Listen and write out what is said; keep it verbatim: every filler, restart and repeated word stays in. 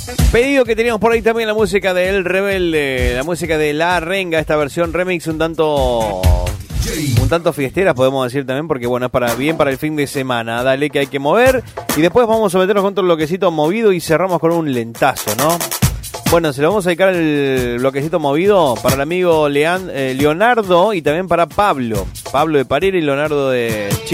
Pedido que teníamos por ahí también la música de El Rebelde, la música de La Renga, esta versión remix un tanto un tanto fiestera, podemos decir también, porque bueno, es para bien para el fin de semana. Dale que hay que mover y después vamos a meternos con otro bloquecito movido y cerramos con un lentazo, ¿no? Bueno, se lo vamos a dedicar el bloquecito movido para el amigo Lean, eh, Leonardo y también para Pablo. Pablo de Parera y Leonardo de Chile.